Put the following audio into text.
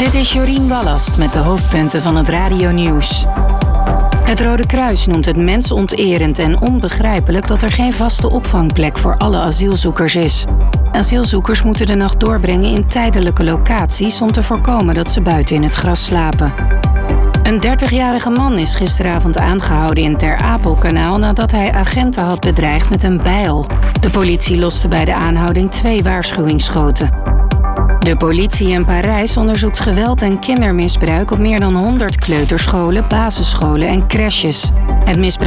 Dit is Jorien Wallast met de hoofdpunten van het radionieuws. Het Rode Kruis noemt het mensonterend en onbegrijpelijk dat er geen vaste opvangplek voor alle asielzoekers is. Asielzoekers moeten de nacht doorbrengen in tijdelijke locaties om te voorkomen dat ze buiten in het gras slapen. Een 30-jarige man is gisteravond aangehouden in Ter Apelkanaal nadat hij agenten had bedreigd met een bijl. De politie loste bij de aanhouding 2 waarschuwingsschoten. De politie in Parijs onderzoekt geweld en kindermisbruik op meer dan 100 kleuterscholen, basisscholen en crèches. Het misbruik